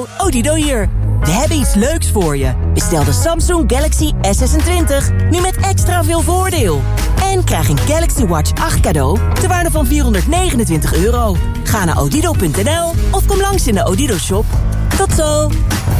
Hallo, Odido hier. We hebben iets leuks voor je. Bestel de Samsung Galaxy S26 nu met extra veel voordeel. En krijg een Galaxy Watch 8 cadeau ter waarde van €429. Ga naar odido.nl of kom langs in de Odido shop. Tot zo.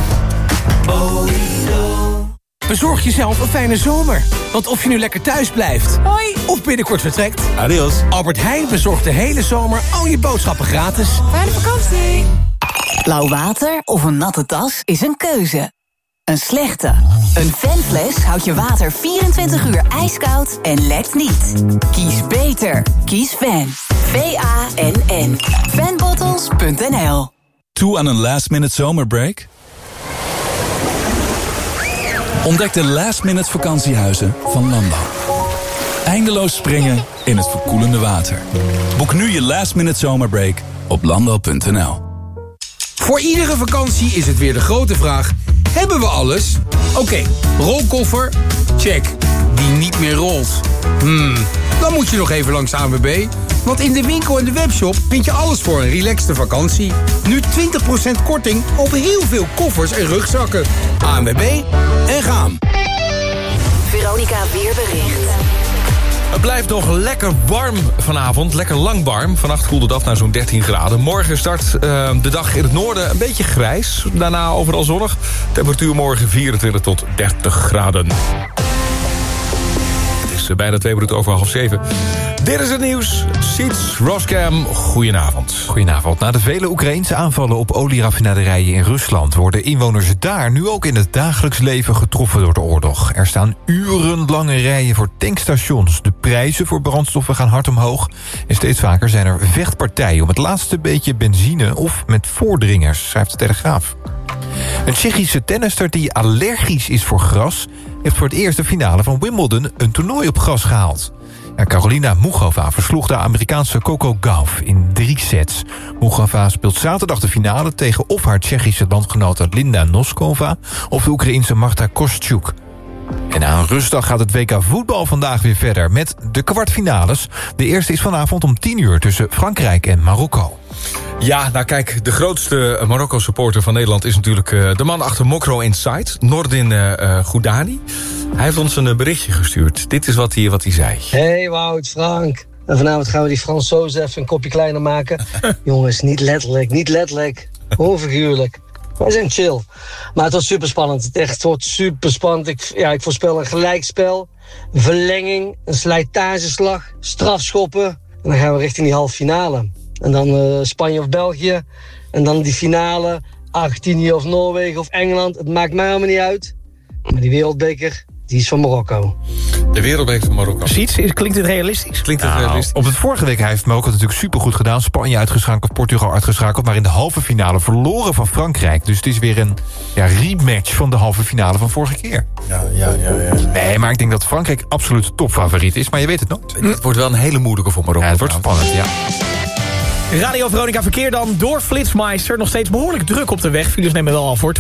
Bezorg jezelf een fijne zomer. Want of je nu lekker thuis blijft... Hoi. Of binnenkort vertrekt... Adios. Albert Heijn bezorgt de hele zomer al je boodschappen gratis. Fijne vakantie. Blauw water of een natte tas is een keuze. Een slechte. Een Vanfles houdt je water 24 uur ijskoud en lekt niet. Kies beter. Kies Van. V-A-N-N. Vanbottles.nl. Toe aan een last-minute zomerbreak? Ontdek de last-minute vakantiehuizen van Landau. Eindeloos springen in het verkoelende water. Boek nu je last-minute zomerbreak op landau.nl. Voor iedere vakantie is het weer de grote vraag... hebben we alles? Oké, rolkoffer? Check. Die niet meer rolt? Dan moet je nog even langs de ANWB. Want in de winkel en de webshop vind je alles voor een relaxte vakantie. Nu 20% korting op heel veel koffers en rugzakken. ANWB en gaan. Veronica Weerbericht. Het blijft nog lekker warm vanavond, lekker lang warm. Vannacht koelt het af naar zo'n 13 graden. Morgen start de dag in het noorden een beetje grijs. Daarna overal zonnig. Temperatuur morgen 24 tot 30 graden. Het is bijna 2 minuten over 6:30. Dit is het nieuws. Siets Roskam, goedenavond. Goedenavond. Na de vele Oekraïense aanvallen op olieraffinaderijen in Rusland... worden inwoners daar nu ook in het dagelijks leven getroffen door de oorlog. Er staan urenlange rijen voor tankstations. De prijzen voor brandstoffen gaan hard omhoog. En steeds vaker zijn er vechtpartijen om het laatste beetje benzine... of met voordringers, schrijft de Telegraaf. Een Tsjechische tennister die allergisch is voor gras... heeft voor het eerst de finale van Wimbledon een toernooi op gras gehaald. Karolina Muchova versloeg de Amerikaanse Coco Gauff in 3 sets. Muchova speelt zaterdag de finale tegen of haar Tsjechische landgenote Linda Noskova... of de Oekraïense Marta Kostyuk. En na een rustdag gaat het WK voetbal vandaag weer verder met de kwartfinales. De eerste is vanavond om 10:00 tussen Frankrijk en Marokko. Ja, nou kijk, de grootste Marokko-supporter van Nederland... is natuurlijk de man achter Mokro Insight, Nordin Goudani. Hij heeft ons een berichtje gestuurd. Dit is wat hij zei. Hey Wout, Frank. En vanavond gaan we die Fransozen even een kopje kleiner maken. Jongens, niet letterlijk. Gewoon figuurlijk. Wij zijn chill. Maar het wordt super spannend. Het wordt super spannend. Ik voorspel een gelijkspel, een verlenging, een slijtageslag, strafschoppen. En dan gaan we richting die halve finale. En dan Spanje of België. En dan die finale, Argentinië of Noorwegen of Engeland. Het maakt mij allemaal niet uit. Maar die wereldbeker, die is van Marokko. De wereldbeker van Marokko. Ziets, klinkt het realistisch? Klinkt het realistisch? Op het vorige week heeft Marokko natuurlijk supergoed gedaan. Spanje uitgeschakeld, Portugal uitgeschakeld. Maar in de halve finale verloren van Frankrijk. Dus het is weer een rematch van de halve finale van vorige keer. Ja. Nee, maar ik denk dat Frankrijk absoluut topfavoriet is. Maar je weet het nooit. Het wordt wel een hele moeilijke voor Marokko. Ja, het wordt spannend, ja. Radio Veronica verkeer dan door Flitsmeister. Nog steeds behoorlijk druk op de weg. Files nemen wel al voor.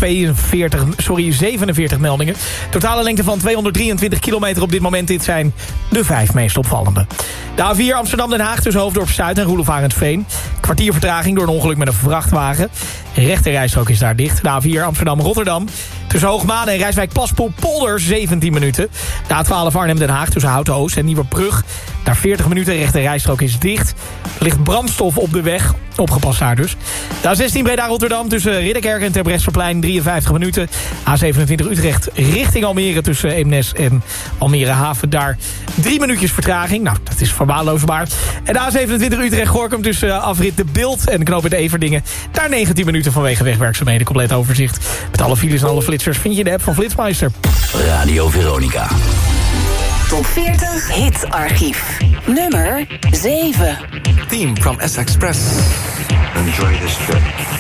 47 meldingen. Totale lengte van 223 kilometer op dit moment. Dit zijn de 5 meest opvallende. De A4 Amsterdam-Den Haag tussen Hoofddorp-Zuid en Roelof-Arendsveen. Kwartier vertraging door een ongeluk met een vrachtwagen. De rechterrijstrook is daar dicht. De A4 Amsterdam-Rotterdam. Tussen Hoogmade en Rijswijk-Plaspel-Polder 17 minuten. De A12 Arnhem-Den Haag tussen Houten-Oost en Nieuwerbrug. Daar 40 minuten, rechterrijstrook is dicht. Er ligt brandstof op de weg. Opgepast daar dus. De A16 Breda-Rotterdam tussen Ridderkerk en Terbrechtseplein 53 minuten. A27 Utrecht richting Almere tussen Eemnes en Almere Haven. Daar 3 minuutjes vertraging. Nou, dat is verwaarloosbaar. En de A27 Utrecht-Gorkum tussen afrit De Bilt en knooppunt Everdingen. Daar 19 minuten vanwege wegwerkzaamheden. Compleet overzicht. Met alle files en alle flitsers vind je de app van Flitsmeister. Radio Veronica. Top 40 Hitarchief. Nummer 7. Team from S-Express. Enjoy this trip.